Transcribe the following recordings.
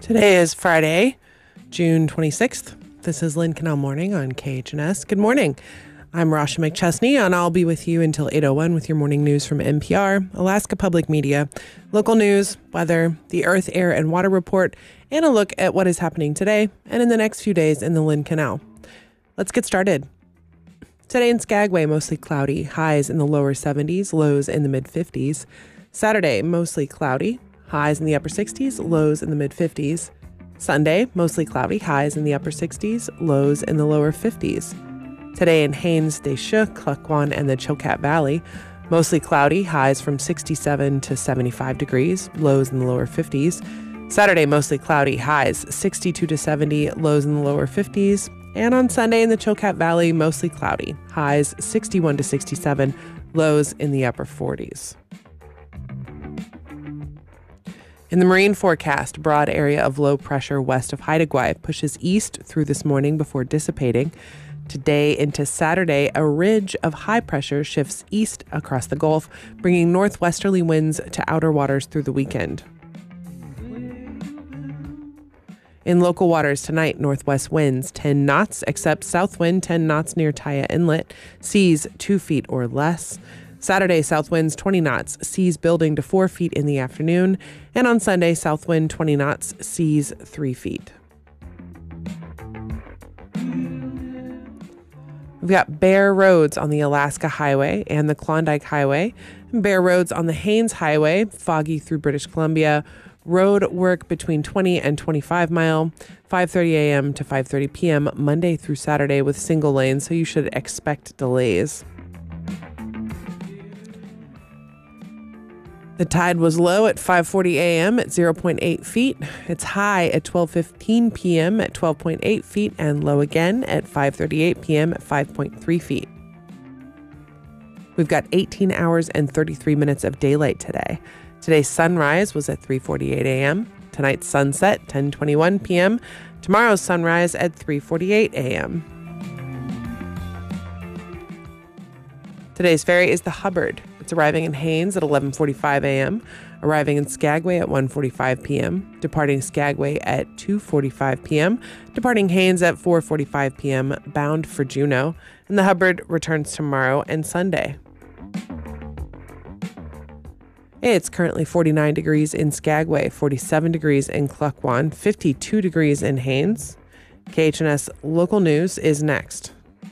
Today is Friday, June 26th. This is Lynn Canal Morning on KHNS. Good morning. I'm Rasha McChesney, and I'll be with you until 8:01 with your morning news from NPR, Alaska Public Media, local news, weather, the Earth, Air, and Water Report, and a look at what is happening today and in the next few days in the Lynn Canal. Let's get started. Today in Skagway, mostly cloudy, highs in the lower 70s, lows in the mid-50s. Saturday, mostly cloudy, highs in the upper 60s, lows in the mid-50s. Sunday, mostly cloudy, highs in the upper 60s, lows in the lower 50s. Today in Haines, Deschutes, Klukwan, and the Chilkat Valley, mostly cloudy, highs from 67 to 75 degrees, lows in the lower 50s. Saturday, mostly cloudy, highs 62 to 70, lows in the lower 50s. And on Sunday in the Chilkat Valley, mostly cloudy, highs 61 to 67, lows in the upper 40s. In the marine forecast, a broad area of low pressure west of Haida Gwaii pushes east through this morning before dissipating. Today into Saturday, a ridge of high pressure shifts east across the Gulf, bringing northwesterly winds to outer waters through the weekend. In local waters tonight, northwest winds 10 knots, except south wind 10 knots near Taya Inlet, seas 2 feet or less. Saturday, south winds 20 knots, seas building to 4 feet in the afternoon. And on Sunday, south wind 20 knots, seas 3 feet. We've got bare roads on the Alaska Highway and the Klondike Highway, bare roads on the Haines Highway, foggy through British Columbia, road work between 20 and 25 mile, 5:30 a.m. to 5:30 p.m. Monday through Saturday with single lanes, so you should expect delays. The tide was low at 5:40 a.m. at 0.8 feet. It's high at 12:15 p.m. at 12.8 feet and low again at 5:38 p.m. at 5.3 feet. We've got 18 hours and 33 minutes of daylight today. Today's sunrise was at 3:48 a.m. Tonight's sunset, 10:21 p.m. Tomorrow's sunrise at 3:48 a.m. Today's ferry is the Hubbard. It's arriving in Haines at 11:45 a.m., arriving in Skagway at 1:45 p.m., departing Skagway at 2:45 p.m., departing Haines at 4:45 p.m., bound for Juneau, and the Hubbard returns tomorrow and Sunday. It's currently 49 degrees in Skagway, 47 degrees in Klukwan, 52 degrees in Haines. KHNS Local News is next.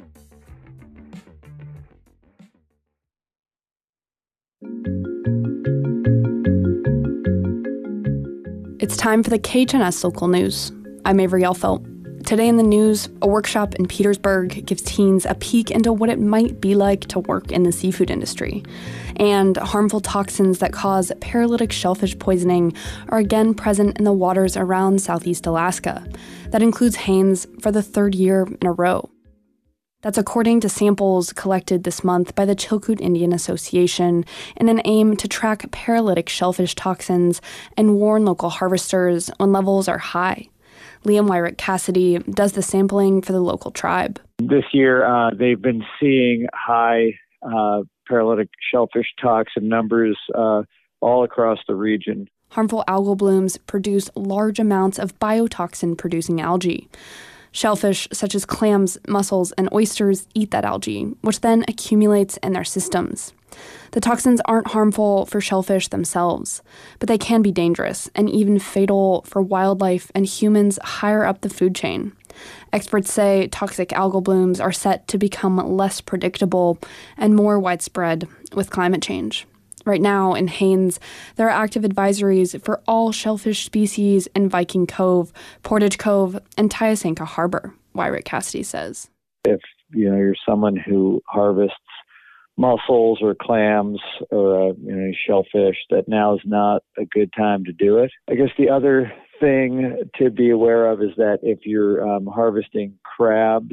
It's time for the KHNS Local News. I'm Avery Elfelt. Today in the news, a workshop in Petersburg gives teens a peek into what it might be like to work in the seafood industry. And harmful toxins that cause paralytic shellfish poisoning are again present in the waters around Southeast Alaska. That includes Haines for the third year in a row. That's according to samples collected this month by the Chilkoot Indian Association in an aim to track paralytic shellfish toxins and warn local harvesters when levels are high. Liam Wyrick Cassidy does the sampling for the local tribe. This year, they've been seeing high paralytic shellfish toxin numbers all across the region. Harmful algal blooms produce large amounts of biotoxin-producing algae. Shellfish such as clams, mussels, and oysters eat that algae, which then accumulates in their systems. The toxins aren't harmful for shellfish themselves, but they can be dangerous and even fatal for wildlife and humans higher up the food chain. Experts say toxic algal blooms are set to become less predictable and more widespread with climate change. Right now, in Haines, there are active advisories for all shellfish species in Viking Cove, Portage Cove, and Tyasanka Harbor, Wyrick Cassidy says. If you're someone who harvests mussels or clams or shellfish, that now is not a good time to do it. I guess the other thing to be aware of is that if you're harvesting crabs,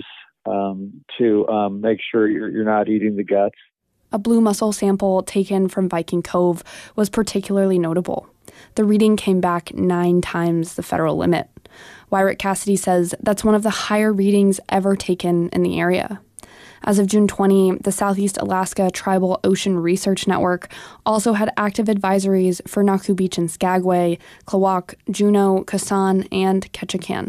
to make sure you're not eating the guts. A blue mussel sample taken from Viking Cove was particularly notable. The reading came back 9 times the federal limit. Wyrick Cassidy says that's one of the higher readings ever taken in the area. As of June 20, the Southeast Alaska Tribal Ocean Research Network also had active advisories for Nakku Beach in Skagway, Klawock, Juneau, Kasan, and Ketchikan.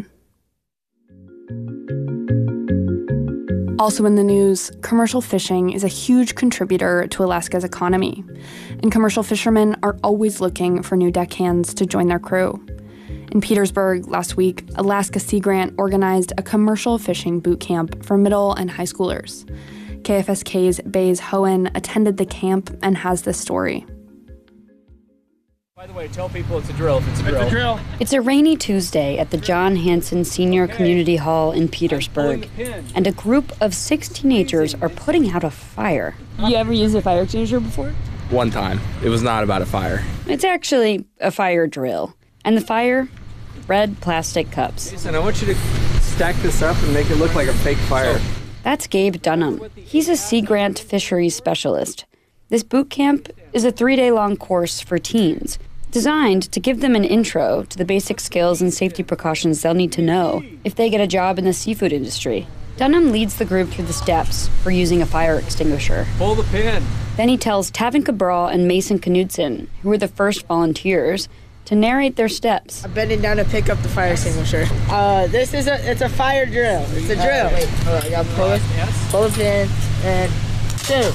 Also in the news, commercial fishing is a huge contributor to Alaska's economy, and commercial fishermen are always looking for new deckhands to join their crew. In Petersburg last week, Alaska Sea Grant organized a commercial fishing boot camp for middle and high schoolers. KFSK's Baze Hohen attended the camp and has this story. By the way, tell people it's a drill if it's a drill. It's a drill. It's a rainy Tuesday at the John Hanson Senior Community Hall in Petersburg, and a group of 6 teenagers are putting out a fire. You ever used a fire extinguisher before? One time. It was not about a fire. It's actually a fire drill. And the fire? Red plastic cups. Jason, I want you to stack this up and make it look like a fake fire. That's Gabe Dunham. He's a Sea Grant fisheries specialist. This boot camp is a 3-day-long course for teens, designed to give them an intro to the basic skills and safety precautions they'll need to know if they get a job in the seafood industry. Dunham leads the group through the steps for using a fire extinguisher. Pull the pin. Then he tells Tavin Cabral and Mason Knudsen, who were the first volunteers, to narrate their steps. I'm bending down to pick up the fire extinguisher. It's a fire drill. It's a drill. Wait, hold on, I gotta pull the pin, and shoot.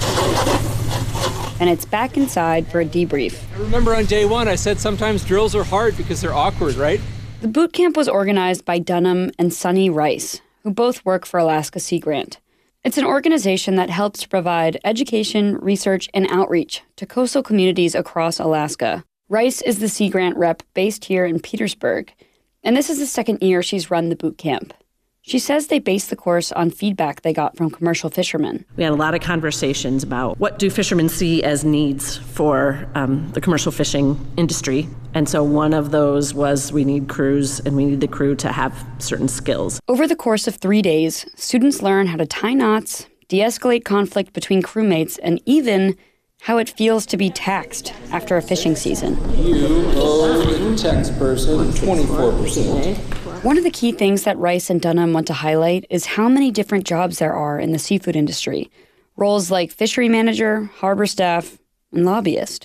And it's back inside for a debrief. I remember on day 1 I said sometimes drills are hard because they're awkward, right? The boot camp was organized by Dunham and Sonny Rice, who both work for Alaska Sea Grant. It's an organization that helps to provide education, research, and outreach to coastal communities across Alaska. Rice is the Sea Grant rep based here in Petersburg, and this is the second year she's run the boot camp. She says they based the course on feedback they got from commercial fishermen. We had a lot of conversations about what do fishermen see as needs for the commercial fishing industry. And so one of those was we need crews, and we need the crew to have certain skills. Over the course of 3 days, students learn how to tie knots, de-escalate conflict between crewmates, and even how it feels to be taxed after a fishing season. You owe the tax person 24%. One of the key things that Rice and Dunham want to highlight is how many different jobs there are in the seafood industry. Roles like fishery manager, harbor staff, and lobbyist.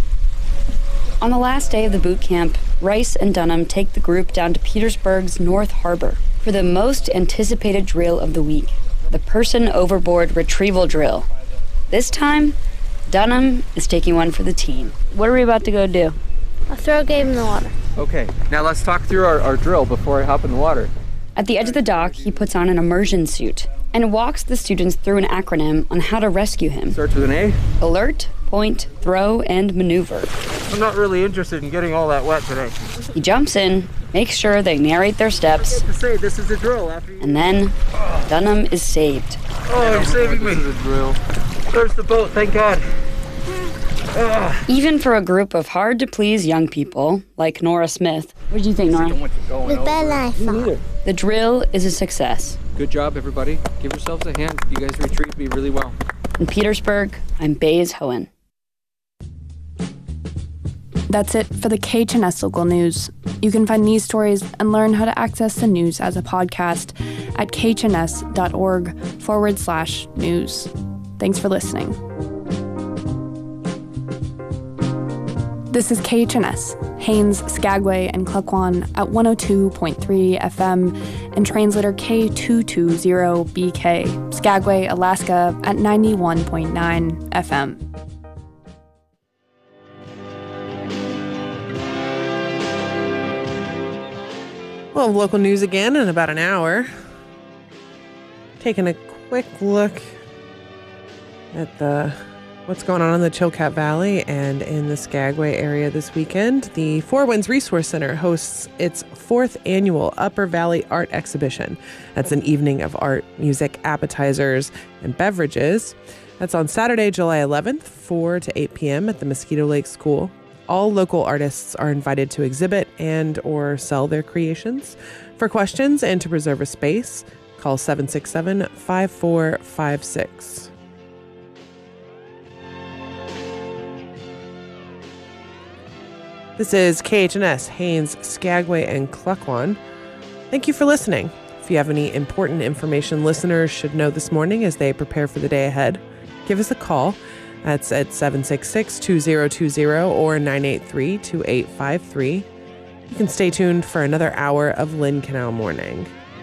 On the last day of the boot camp, Rice and Dunham take the group down to Petersburg's North Harbor for the most anticipated drill of the week, the person overboard retrieval drill. This time, Dunham is taking one for the team. What are we about to go do? I'll throw Gabe in the water. Okay, now let's talk through our drill before I hop in the water. At the edge of the dock, he puts on an immersion suit and walks the students through an acronym on how to rescue him. Starts with an A. Alert, point, throw, and maneuver. I'm not really interested in getting all that wet today. He jumps in, makes sure they narrate their steps, To say this is a drill after you... and then Dunham is saved. Oh, you're saving me. This is a drill. There's the boat, thank God. Even for a group of hard-to-please young people, like Nora Smith. What did you think, Nora? It was better than I thought. The drill is a success. Good job, everybody. Give yourselves a hand. You guys retrieved me really well. In Petersburg, I'm Baze Hohen. That's it for the KHNS Local News. You can find these stories and learn how to access the news as a podcast at khns.org/news. Thanks for listening. This is KHNS, Haines, Skagway, and Klukwan at 102.3 FM and translator K220BK, Skagway, Alaska at 91.9 FM. Well, local news again in about an hour. Taking a quick look at what's going on in the Chilkat Valley and in the Skagway area this weekend. The Four Winds Resource Center hosts its 4th annual Upper Valley Art Exhibition. That's an evening of art, music, appetizers, and beverages. That's on Saturday, July 11th, 4 to 8 p.m. at the Mosquito Lake School. All local artists are invited to exhibit and or sell their creations. For questions and to reserve a space, call 767-5456. This is KHNS, Haines, Skagway, and Klukwan. Thank you for listening. If you have any important information listeners should know this morning as they prepare for the day ahead, give us a call. That's at 766-2020 or 983-2853. You can stay tuned for another hour of Lynn Canal Morning.